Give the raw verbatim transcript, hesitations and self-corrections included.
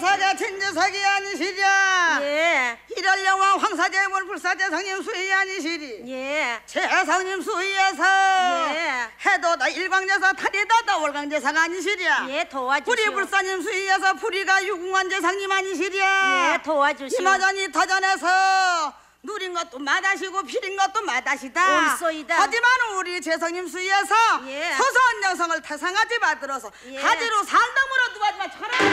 천주사가 천주사기 아니시랴. 예. 일월영왕 황사제물 불사제성님 수의 아니시리. 예. 제성님 수의에서 예. 해도다 일광제사 탈이다다 월광제사가 아니시랴. 예, 도와주시오. 불이불사님 수의에서 불이가 유궁원제상님 아니시랴. 예, 도와주시오. 이마전이 터전에서 누린 것도 마다시고 피린 것도 마다시다. 옳소이다. 하지만 우리 재성님 수위에서 예. 소소한 여성을 태상하지 받들어서 예. 가지로 산덤으로 두었지만 천하